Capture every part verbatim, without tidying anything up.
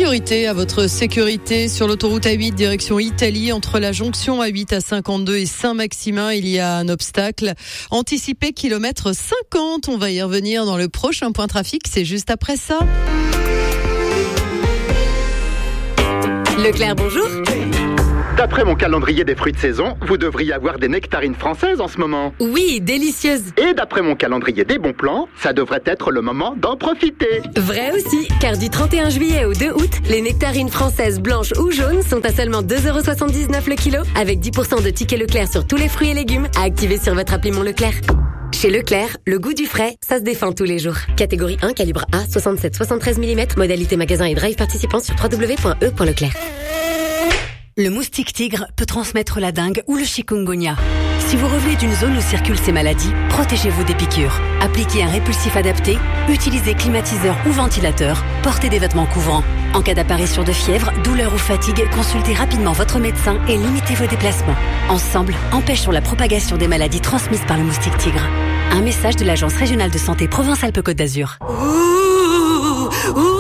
priorité à votre sécurité sur l'autoroute A huit direction Italie entre la jonction A huit à cinquante-deux et Saint-Maximin. Il y a un obstacle. Anticipé kilomètre cinquante. On va y revenir dans le prochain point trafic. C'est juste après ça. Leclerc, bonjour. D'après mon calendrier des fruits de saison, vous devriez avoir des nectarines françaises en ce moment. Oui, délicieuses. Et d'après mon calendrier des bons plans, ça devrait être le moment d'en profiter. Vrai aussi, car du trente et un juillet au deux août, les nectarines françaises blanches ou jaunes sont à seulement deux euros soixante-dix-neuf le kilo, avec dix pour cent de tickets Leclerc sur tous les fruits et légumes à activer sur votre appli Mon Leclerc. Chez Leclerc, le goût du frais, ça se défend tous les jours. Catégorie un, calibre A, soixante-sept soixante-treize millimètres, modalité magasin et drive participant sur w w w point e point leclerc. Le moustique tigre peut transmettre la dengue ou le chikungunya. Si vous revenez d'une zone où circulent ces maladies, protégez-vous des piqûres. Appliquez un répulsif adapté, utilisez climatiseur ou ventilateur, portez des vêtements couvrants. En cas d'apparition de fièvre, douleur ou fatigue, consultez rapidement votre médecin et limitez vos déplacements. Ensemble, empêchons la propagation des maladies transmises par le moustique tigre. Un message de l'Agence régionale de santé Provence-Alpes-Côte d'Azur. Ouh, ouh.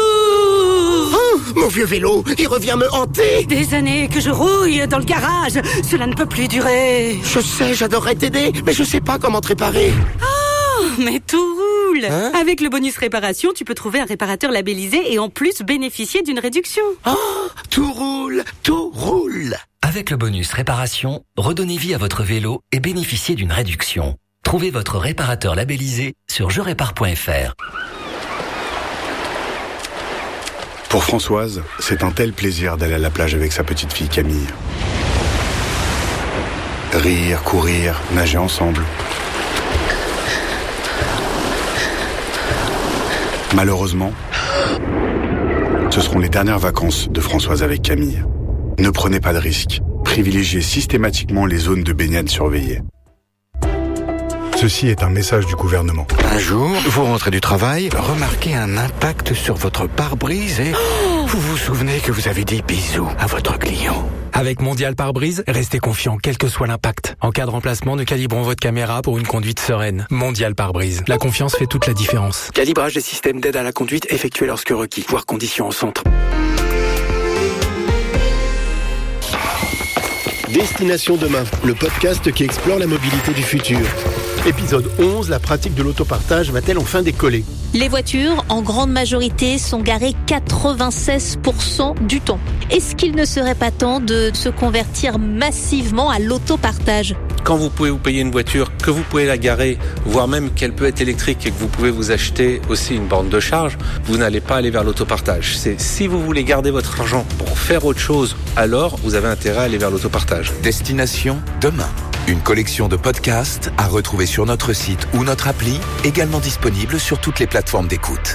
Mon vieux vélo, il revient me hanter. Des années que je rouille dans le garage. Cela ne peut plus durer. Je sais, j'adorerais t'aider, mais je sais pas comment te réparer. Oh, mais tout roule. Hein? Avec le bonus réparation, tu peux trouver un réparateur labellisé et en plus bénéficier d'une réduction. Oh, tout roule, tout roule. Avec le bonus réparation, redonnez vie à votre vélo et bénéficiez d'une réduction. Trouvez votre réparateur labellisé sur je répare point f r. Pour Françoise, c'est un tel plaisir d'aller à la plage avec sa petite fille Camille. Rire, courir, nager ensemble. Malheureusement, ce seront les dernières vacances de Françoise avec Camille. Ne prenez pas de risques. Privilégiez systématiquement les zones de baignade surveillées. Ceci est un message du gouvernement. Un jour, vous rentrez du travail, remarquez un impact sur votre pare-brise et oh vous vous souvenez que vous avez dit bisous à votre client. Avec Mondial Pare-Brise, restez confiant quel que soit l'impact. En cas de remplacement, nous calibrons votre caméra pour une conduite sereine. Mondial Pare-Brise. La confiance fait toute la différence. Calibrage des systèmes d'aide à la conduite effectué lorsque requis. Voir conditions au centre. Destination Demain, le podcast qui explore la mobilité du futur. Épisode onze, la pratique de l'autopartage va-t-elle enfin décoller ? Les voitures, en grande majorité, sont garées quatre-vingt-seize pour cent du temps. Est-ce qu'il ne serait pas temps de se convertir massivement à l'autopartage ? Quand vous pouvez vous payer une voiture, que vous pouvez la garer, voire même qu'elle peut être électrique et que vous pouvez vous acheter aussi une borne de charge, vous n'allez pas aller vers l'autopartage. C'est si vous voulez garder votre argent pour faire autre chose, alors vous avez intérêt à aller vers l'autopartage. Destination Demain. Une collection de podcasts à retrouver sur notre site ou notre appli, également disponible sur toutes les plateformes d'écoute.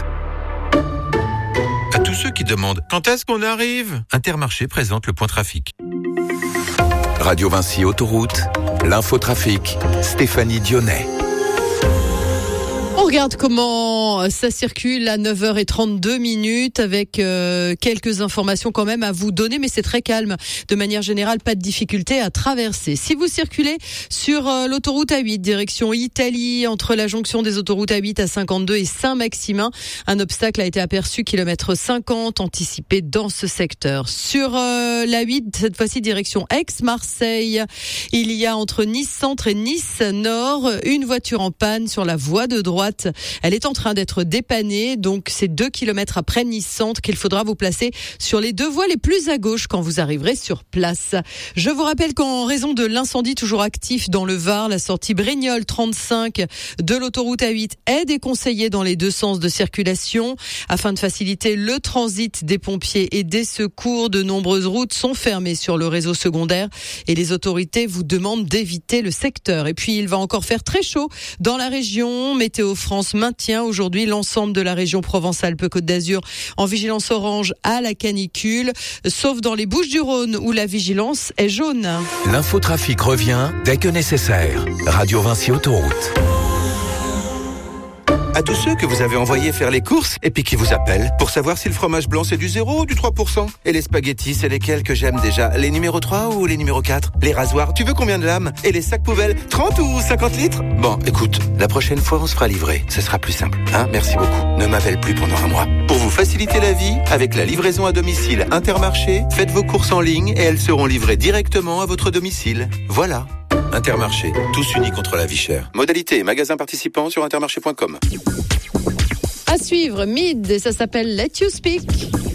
À tous ceux qui demandent quand est-ce qu'on arrive, Intermarché présente le point trafic. Radio Vinci Autoroute, l'infotrafic, Stéphanie Dionnet. On regarde comment ça circule à neuf heures trente-deux minutes avec euh, quelques informations quand même à vous donner, mais c'est très calme. De manière générale, pas de difficulté à traverser. Si vous circulez sur euh, l'autoroute A huit, direction Italie, entre la jonction des autoroutes A huit à cinquante-deux et Saint-Maximin, un obstacle a été aperçu, kilomètre cinquante, anticipé dans ce secteur. Sur euh, l'A huit, cette fois-ci direction Aix-Marseille, il y a entre Nice Centre et Nice Nord, une voiture en panne sur la voie de droite. Elle est en train d'être dépannée, donc c'est deux kilomètres après Nice Centre qu'il faudra vous placer sur les deux voies les plus à gauche quand vous arriverez sur place. Je vous rappelle qu'en raison de l'incendie toujours actif dans le Var, la sortie Brignoles trente-cinq de l'autoroute A huit est déconseillée dans les deux sens de circulation. Afin de faciliter le transit des pompiers et des secours, de nombreuses routes sont fermées sur le réseau secondaire et les autorités vous demandent d'éviter le secteur. Et puis il va encore faire très chaud dans la région. Météo France maintient aujourd'hui l'ensemble de la région Provence-Alpes-Côte d'Azur en vigilance orange à la canicule, sauf dans les Bouches-du-Rhône où la vigilance est jaune. L'infotrafic revient dès que nécessaire. Radio Vinci Autoroute. À tous ceux que vous avez envoyés faire les courses et puis qui vous appellent pour savoir si le fromage blanc c'est du zéro ou du trois pour cent. Et les spaghettis, c'est lesquels que j'aime déjà? Les numéro trois ou les numéro quatre? Les rasoirs, tu veux combien de lames? Et les sacs poubelles, trente ou cinquante litres? Bon, écoute, la prochaine fois on se fera livrer, ce sera plus simple. Hein, merci beaucoup. Ne m'appelle plus pendant un mois pour vous faire faciliter la vie avec la livraison à domicile Intermarché. Faites vos courses en ligne et elles seront livrées directement à votre domicile. Voilà. Intermarché, tous unis contre la vie chère. Modalité, magasin participant sur intermarché point com. À suivre, Mid, et ça s'appelle Let You Speak.